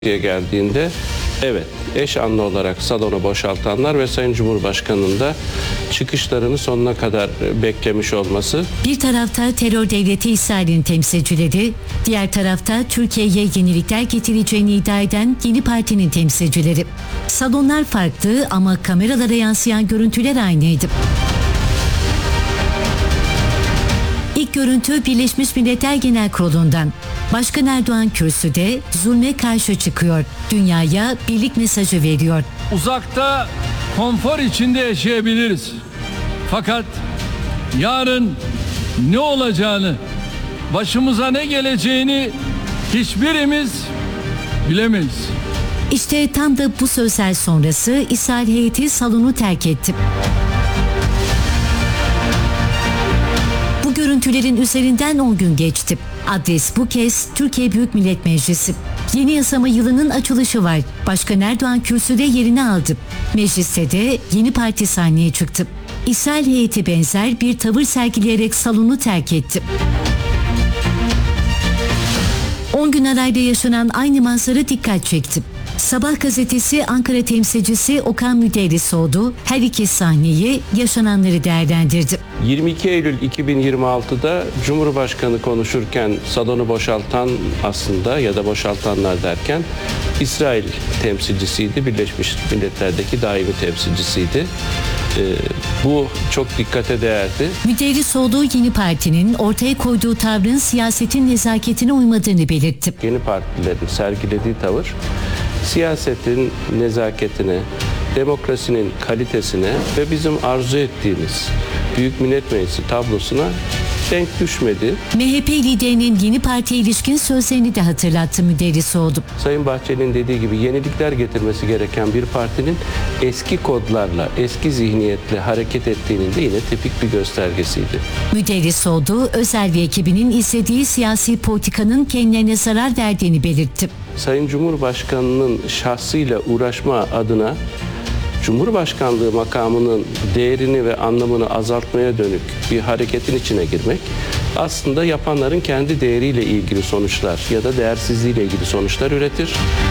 diye geldiğinde evet, eş anlı olarak salonu boşaltanlar ve Sayın Cumhurbaşkanı'nın da çıkışlarını sonuna kadar beklemiş olması. Bir tarafta terör devleti İsrail'in temsilcileri, diğer tarafta Türkiye'ye yenilikler getireceğini iddia eden yeni partinin temsilcileri. Salonlar farklı ama kameralara yansıyan görüntüler aynıydı. İlk görüntü Birleşmiş Milletler Genel Kurulu'ndan. Başkan Erdoğan kürsüde zulme karşı çıkıyor. Dünyaya birlik mesajı veriyor. Uzakta konfor içinde yaşayabiliriz. Fakat yarın ne olacağını, başımıza ne geleceğini hiçbirimiz bilemeyiz. İşte tam da bu sözler sonrası İsrail heyeti salonu terk etti. Bu görüntülerin üzerinden 10 gün geçti. Adres bu kez Türkiye Büyük Millet Meclisi. Yeni yasama yılının açılışı var. Başkan Erdoğan kürsüde yerini aldı. Mecliste de yeni parti sahneye çıktı. İsrail heyeti benzer bir tavır sergileyerek salonu terk etti. 10 gün arayla yaşanan aynı manzara dikkat çekti. Sabah gazetesi Ankara temsilcisi Okan Müderrisoğlu her iki sahneyi, yaşananları değerlendirdi. 22 Eylül 2026'da Cumhurbaşkanı konuşurken salonu boşaltan aslında ya da boşaltanlar derken İsrail temsilcisiydi. Birleşmiş Milletler'deki daimi temsilcisiydi. Bu çok dikkate değerdi. Müderrisoğlu yeni partinin ortaya koyduğu tavrın siyasetin nezaketine uymadığını belirtti. Yeni partilerin sergilediği tavır siyasetin nezaketine, demokrasinin kalitesine ve bizim arzu ettiğimiz Büyük Millet Meclisi tablosuna denk düşmedi. MHP liderinin yeni partiye ilişkin sözlerini de hatırlattı Müderrisoğlu. Sayın Bahçeli'nin dediği gibi yenilikler getirmesi gereken bir partinin eski kodlarla, eski zihniyetle hareket ettiğinin de yine tipik bir göstergesiydi. Müderrisoğlu, Özel ve ekibinin izlediği siyasi politikanın kendilerine zarar verdiğini belirtti. Sayın Cumhurbaşkanı'nın şahsıyla uğraşma adına Cumhurbaşkanlığı makamının değerini ve anlamını azaltmaya dönük bir hareketin içine girmek aslında yapanların kendi değeriyle ilgili sonuçlar ya da değersizliğiyle ilgili sonuçlar üretir.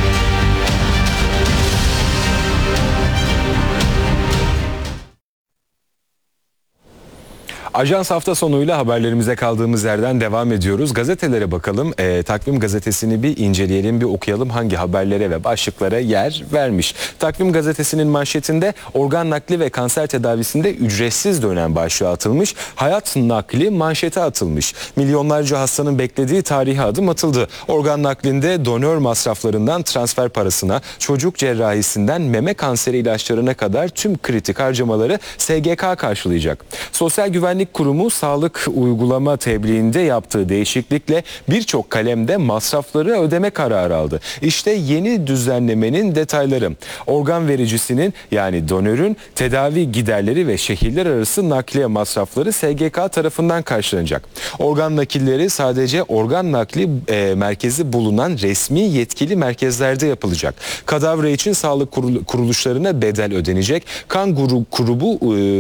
Ajans hafta sonuyla haberlerimize kaldığımız yerden devam ediyoruz. Gazetelere bakalım. Takvim gazetesini bir inceleyelim, bir okuyalım hangi haberlere ve başlıklara yer vermiş. Takvim gazetesinin manşetinde organ nakli ve kanser tedavisinde ücretsiz dönem başlığı atılmış. Hayat nakli manşete atılmış. Milyonlarca hastanın beklediği tarihi adım atıldı. Organ naklinde donör masraflarından transfer parasına, çocuk cerrahisinden meme kanseri ilaçlarına kadar tüm kritik harcamaları SGK karşılayacak. Sosyal Güvenlik Kurumu sağlık uygulama tebliğinde yaptığı değişiklikle birçok kalemde masrafları ödeme kararı aldı. İşte yeni düzenlemenin detayları. Organ vericisinin yani donörün tedavi giderleri ve şehirler arası nakliye masrafları SGK tarafından karşılanacak. Organ nakilleri sadece organ nakli merkezi bulunan resmi yetkili merkezlerde yapılacak. Kadavra için sağlık kuruluşlarına bedel ödenecek. Kan grubu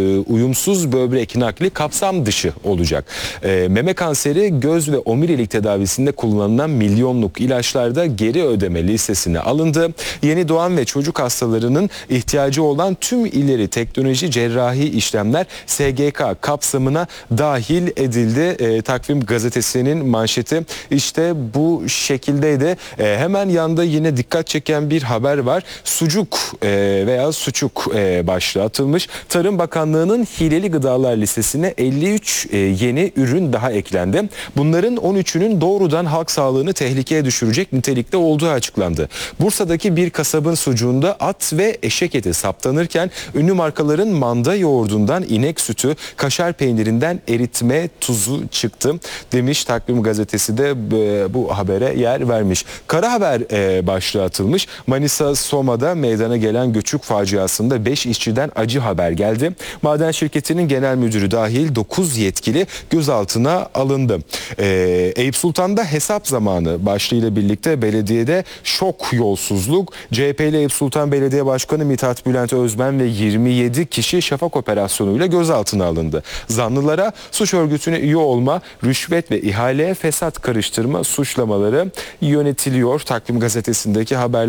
uyumsuz böbrek nakli kapsam dışı olacak. Meme kanseri, göz ve omurilik tedavisinde kullanılan milyonluk ilaçlarda geri ödeme listesine alındı. Yeni doğan ve çocuk hastalarının ihtiyacı olan tüm ileri teknoloji cerrahi işlemler SGK kapsamına dahil edildi. Takvim gazetesinin manşeti işte bu şekildeydi. Hemen yanında yine dikkat çeken bir haber var. Sucuk veya suçuk başlığı atılmış. Tarım Bakanlığı'nın hileli gıdalar listesine 53 yeni ürün daha eklendi. Bunların 13'ünün doğrudan halk sağlığını tehlikeye düşürecek nitelikte olduğu açıklandı. Bursa'daki bir kasabın sucuğunda at ve eşek eti saptanırken ünlü markaların manda yoğurdundan inek sütü, kaşar peynirinden eritme tuzu çıktı demiş. Takvim gazetesi de bu habere yer vermiş. Kara haber başlığı atılmış. Manisa Soma'da meydana gelen göçük faciasında 5 işçiden acı haber geldi. Maden şirketinin genel müdürü dahil dahil 9 yetkili gözaltına alındı. Eyüp Sultan'da hesap zamanı başlığıyla birlikte belediyede şok yolsuzluk. CHP'li Eyüp Sultan Belediye Başkanı Mithat Bülent Özmen ve 27 kişi şafak operasyonuyla gözaltına alındı. Zanlılara suç örgütüne üye olma, rüşvet ve ihaleye fesat karıştırma suçlamaları yönetiliyor. Takvim gazetesindeki haber